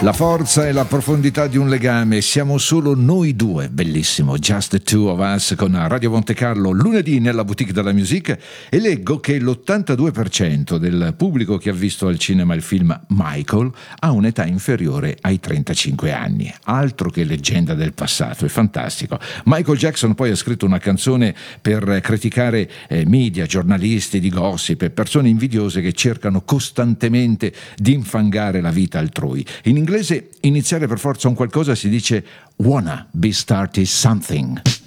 La forza e la profondità di un legame, siamo solo noi due, bellissimo, Just the Two of Us con Radio Monte Carlo lunedì nella Boutique della Musique, e leggo che l'82% del pubblico che ha visto al cinema il film Michael ha un'età inferiore ai 35 anni, altro che leggenda del passato, è fantastico. Michael Jackson poi ha scritto una canzone per criticare media, giornalisti di gossip e persone invidiose che cercano costantemente di infangare la vita altrui. In inglese iniziare per forza un qualcosa si dice wanna be started something.